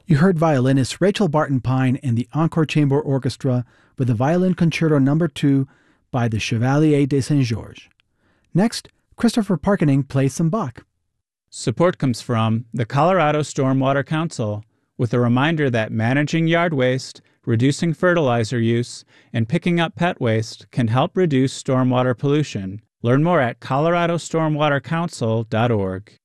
You heard violinist Rachel Barton Pine and the Encore Chamber Orchestra with the Violin Concerto No. 2 by the Chevalier de Saint-Georges. Next, Christopher Parkening plays some Bach. Support comes from the Colorado Stormwater Council, with a reminder that managing yard waste, reducing fertilizer use, and picking up pet waste can help reduce stormwater pollution. Learn more at coloradostormwatercouncil.org.